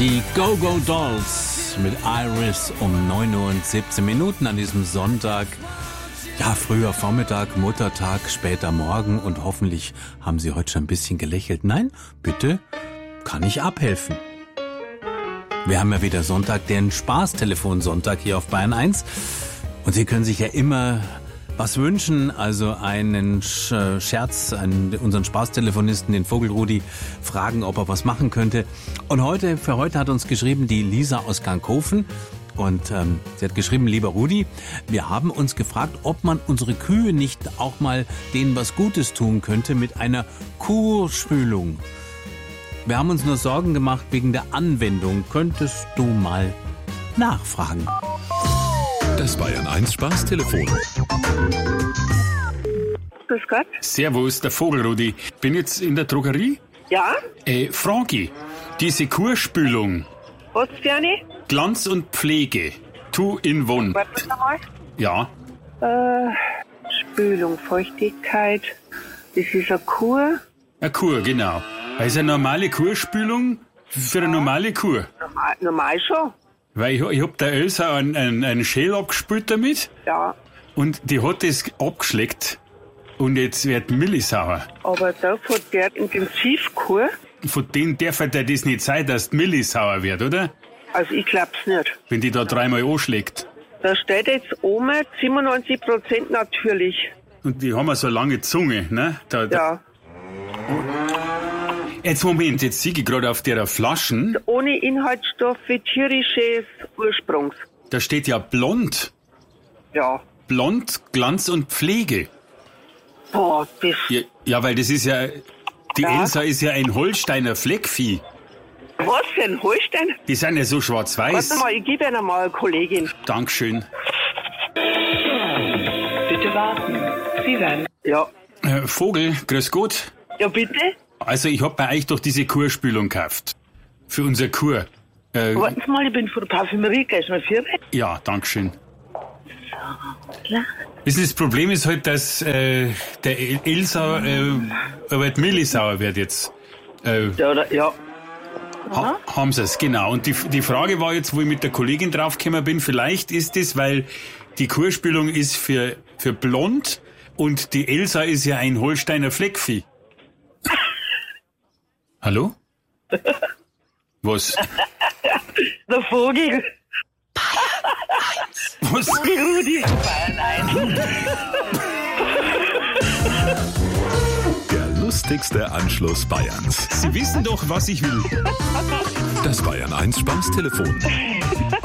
Die Go-Go Dolls mit Iris um 9:17 Uhr an diesem Sonntag. Ja, früher Vormittag, Muttertag, später Morgen und hoffentlich haben Sie heute schon ein bisschen gelächelt. Nein, bitte, kann ich abhelfen. Wir haben ja wieder Sonntag, den Spaßtelefonsonntag hier auf Bayern 1. Und Sie können sich ja immer was wünschen, also einen Scherz, unseren Spaßtelefonisten, den Vogelrudi, fragen, ob er was machen könnte. Und für heute hat uns geschrieben die Lisa aus Gankhofen. Und sie hat geschrieben, lieber Rudi, wir haben uns gefragt, ob man unsere Kühe nicht auch mal denen was Gutes tun könnte mit einer Kurspülung. Wir haben uns nur Sorgen gemacht wegen der Anwendung. Könntest du mal nachfragen? Das Bayern 1 Spaßtelefon. Grüß Gott. Servus, der Vogelrudi. Bin jetzt in der Drogerie? Ja? Frage, diese Kurspülung, Was für eine? Glanz und Pflege, Two-in-One. Warte mal. Ja, Spülung, Feuchtigkeit. Das ist eine Kur. eine Kur, genau. Also eine normale Kurspülung für eine normale Kur. Normal schon. Weil ich hab der Elsa einen Schäl abgespült damit Ja. und die hat das abgeschleckt und jetzt wird Milli sauer. Aber da von der Intensivkur, Von denen darf der das nicht sein, dass die Milli sauer wird, oder? also ich glaub's nicht. Wenn die da dreimal anschlägt. Da steht jetzt oben 97% natürlich. Und die haben ja so lange Zunge, ne? Ja. Jetzt Moment, jetzt sehe ich gerade auf der Flaschen, Ohne Inhaltsstoffe tierisches Ursprungs. da steht ja blond. Ja. Blond, Glanz und Pflege. Boah, das. Ja, weil das ist ja, die Ja. Elsa ist ja ein Holsteiner Fleckvieh. Was denn? Holstein? Die sind ja so schwarz-weiß. Warte mal, ich gebe Ihnen mal eine Kollegin. Dankeschön. Bitte warten. Sie werden. Ja. Vogel, grüß Gott. Ja, bitte? Also ich hab bei euch doch diese Kurspülung gekauft. Für unser Kur. Warten Sie mal, ich bin von der Parfümerie, gleich mal 4. Ja, Dankeschön. Klar. Wissen Sie, das Problem ist halt, dass der Elsa aber die Milli sauer wird jetzt. Ja. Haben sie es, genau. Und die Frage war jetzt, wo ich mit der Kollegin draufgekommen bin, vielleicht ist es, weil die Kurspülung ist für blond und die Elsa ist ja ein Holsteiner Fleckvieh. Hallo? Was? Der Vogel. Was? Rudi. Bayern 1. Der lustigste Anschluss Bayerns. Sie wissen doch, was ich will. Das Bayern 1 Spaßtelefon.